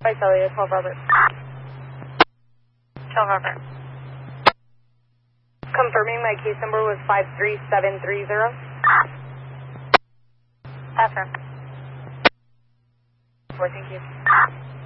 Celia, 12 Robert. 12 Robert. Confirming my case number was 53730. Affirm. 4, thank you.